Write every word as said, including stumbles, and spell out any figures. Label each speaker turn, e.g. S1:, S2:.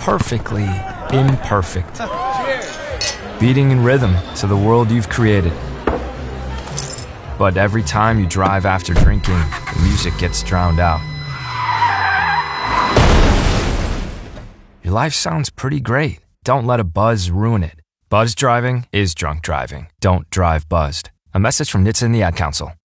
S1: perfectly imperfect. Beating in rhythm to the world you've created. But every time you drive after drinking, the music gets drowned out. Your life sounds pretty great. Don't let a buzz ruin it. Buzz driving is drunk driving. Don't drive buzzed. A message from N H T S A and the Ad Council.